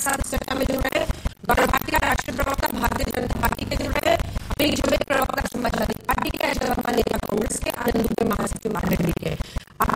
साथ इस चर्चा में जुड़ रहे हैं गौरव भाटिया, राष्ट्रीय प्रवक्ता भारतीय जनता पार्टी के जुड़ रहे हैं, अभी प्रवक्ता समाजवादी पार्टी के, नेता कांग्रेस के, आनंद दुबे महासचिव आरजेडी के।